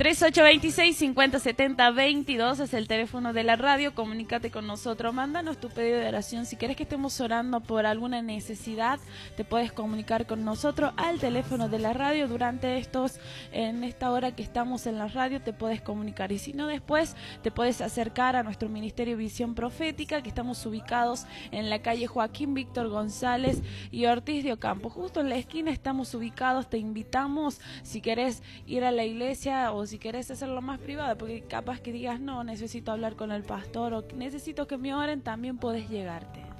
3826-5070-22 es el teléfono de la radio. Comunícate con nosotros, mándanos tu pedido de oración. Si querés que estemos orando por alguna necesidad, te puedes comunicar con nosotros al teléfono de la radio. En esta hora que estamos en la radio te puedes comunicar, y si no, después te puedes acercar a nuestro Ministerio Visión Profética, que estamos ubicados en la calle Joaquín Víctor González y Ortiz de Ocampo, justo en la esquina estamos ubicados. Te invitamos, si querés ir a la iglesia o si querés hacerlo más privado, porque capaz que digas, no, necesito hablar con el pastor o necesito que me oren, también podés llegarte.